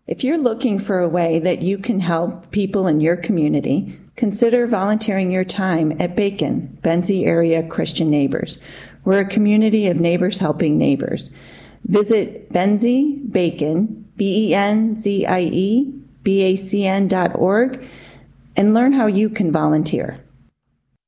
If you're looking for a way that you can help people in your community, consider volunteering your time at Bacon, Benzie Area Christian Neighbors. We're a community of neighbors helping neighbors. Visit Benzie Bacon, BenziebACN.org, and learn how you can volunteer.